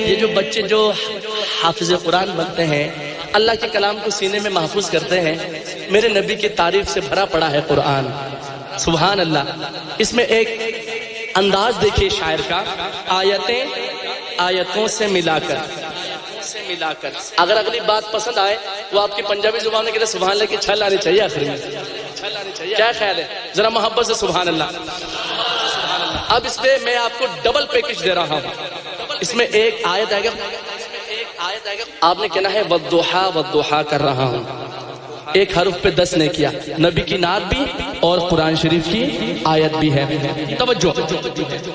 ये जो बच्चे जो हाफिज कुरान बनते हैं, अल्लाह के कलाम को सीने में महफूज करते हैं, मेरे नबी की तारीफ से भरा पड़ा है कुरान। सुभान अल्लाह। इसमें एक अंदाज देखिए शायर का, आयतें आयतों से मिलाकर। अगर अगली बात पसंद आए वो आपकी पंजाबी जुबान में कहते सुभान अल्लाह की छल आनी चाहिए आखिर में। क्या ख्याल है? जरा मोहब्बत से सुभान अल्लाह। अब इस पे मैं आपको डबल पैकेज दे रहा हूं। इसमें एक आयत आएगा, आपने कहना है वद्दुहा वद्दुहा कर रहा हूं। एक हर्फ पे 10 ने किया, नबी की नात भी और कुरान शरीफ की आयत भी है। तवज्जो।